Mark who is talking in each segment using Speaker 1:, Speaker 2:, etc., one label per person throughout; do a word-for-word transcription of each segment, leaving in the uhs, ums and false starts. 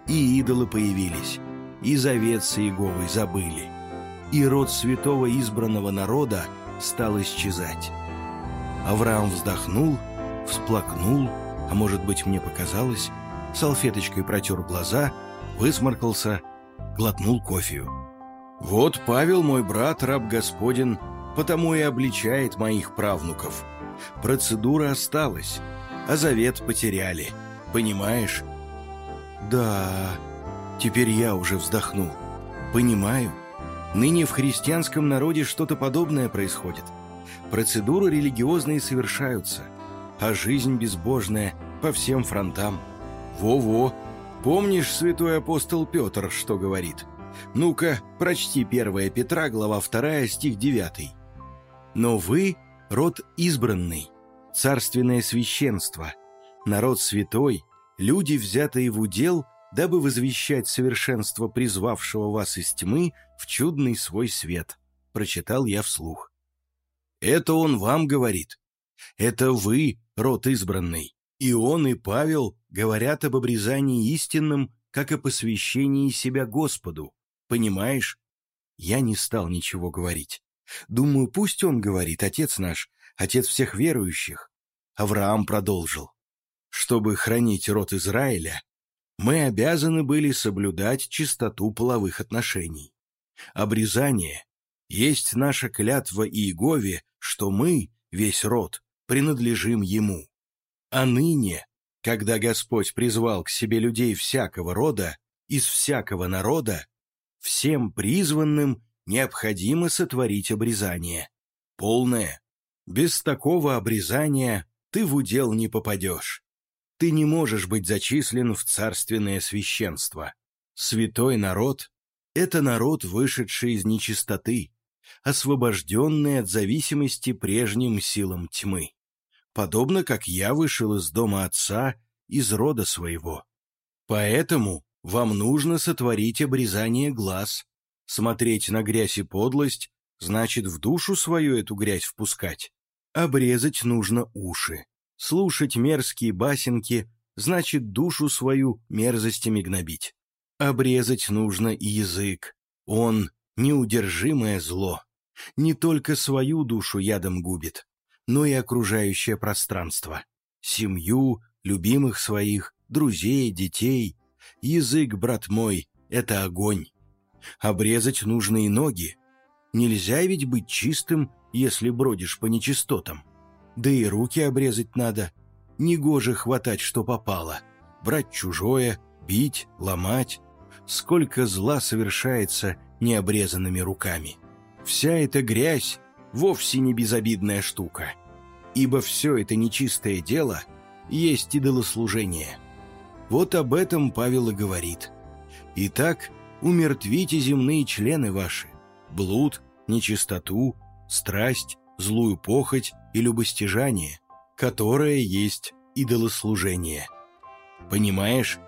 Speaker 1: и идолы появились, и завет с Иеговой забыли, и род святого избранного народа стал исчезать. Авраам вздохнул, всплакнул, а может быть, мне показалось, салфеточкой протер глаза, высморкался, глотнул кофею. «Вот Павел, мой брат, раб Господен, потому и обличает моих правнуков. Процедура осталась, а завет потеряли. Понимаешь?» «Да, теперь я уже вздохнул. Понимаю. Ныне в христианском народе что-то подобное происходит. Процедуры религиозные совершаются, а жизнь безбожная по всем фронтам. Во-во! Помнишь, святой апостол Петр что говорит? Ну-ка, прочти первое Петра, глава вторая, стих девятый. «Но вы — род избранный, царственное священство, народ святой, люди, взятые в удел, дабы возвещать совершенство призвавшего вас из тьмы в чудный свой свет», — прочитал я вслух. Это он вам говорит. Это вы, род избранный. И он, и Павел говорят об обрезании истинном, как о посвящении себя Господу. Понимаешь? Я не стал ничего говорить. Думаю, пусть он говорит, отец наш, отец всех верующих. Авраам продолжил. Чтобы хранить род Израиля, мы обязаны были соблюдать чистоту половых отношений. Обрезание есть наша клятва Иегове, что мы, весь род, принадлежим Ему. А ныне, когда Господь призвал к себе людей всякого рода, из всякого народа, всем призванным необходимо сотворить обрезание. Полное. Без такого обрезания ты в удел не попадешь. Ты не можешь быть зачислен в царственное священство. Святой народ — это народ, вышедший из нечистоты, освобожденный от зависимости прежним силам тьмы, подобно как я вышел из дома отца, из рода своего. Поэтому вам нужно сотворить обрезание глаз. Смотреть на грязь и подлость значит в душу свою эту грязь впускать. Обрезать нужно уши. Слушать мерзкие басенки значит душу свою мерзостями гнобить. Обрезать нужно и язык. Он — неудержимое зло. Не только свою душу ядом губит, но и окружающее пространство. Семью, любимых своих, друзей, детей. Язык, брат мой, — это огонь. Обрезать нужно и ноги. Нельзя ведь быть чистым, если бродишь по нечистотам. Да и руки обрезать надо. Негоже хватать, что попало. Брать чужое, бить, ломать. Сколько зла совершается необрезанными руками. Вся эта грязь вовсе не безобидная штука, ибо все это нечистое дело есть идолослужение. Вот об этом Павел и говорит. Итак, умертвите земные члены ваши, блуд, нечистоту, страсть, злую похоть и любостяжание, которое есть идолослужение. Понимаешь?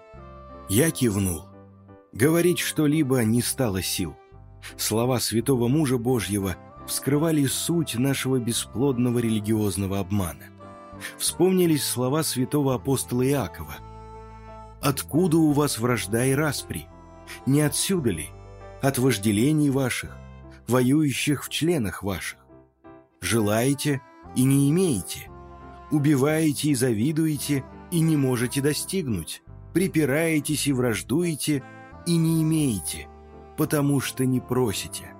Speaker 1: Я кивнул. Говорить что-либо не стало сил. Слова святого мужа Божьего вскрывали суть нашего бесплодного религиозного обмана. Вспомнились слова святого апостола Иакова. «Откуда у вас вражда и распри? Не отсюда ли? От вожделений ваших, воюющих в членах ваших. Желаете и не имеете, убиваете и завидуете и не можете достигнуть, припираетесь и враждуете и не имеете, потому что не просите».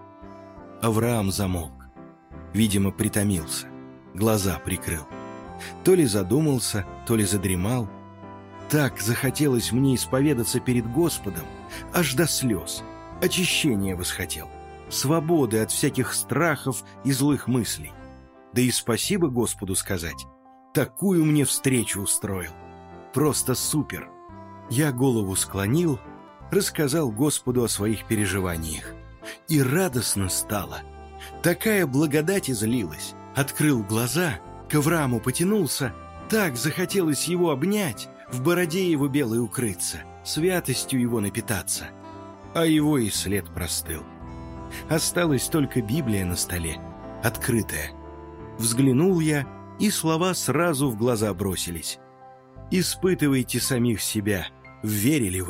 Speaker 1: Авраам замолк. Видимо, притомился. Глаза прикрыл. То ли задумался, то ли задремал. Так захотелось мне исповедаться перед Господом, аж до слез. Очищения восхотел. Свободы от всяких страхов и злых мыслей. Да и спасибо Господу сказать. Такую мне встречу устроил. Просто супер. Я голову склонил, рассказал Господу о своих переживаниях. И радостно стало. Такая благодать излилась. Открыл глаза, к Аврааму потянулся. Так захотелось его обнять, в бороде его белой укрыться, святостью его напитаться. А его и след простыл. Осталась только Библия на столе, открытая. Взглянул я, и слова сразу в глаза бросились. «Испытывайте самих себя, верили вы».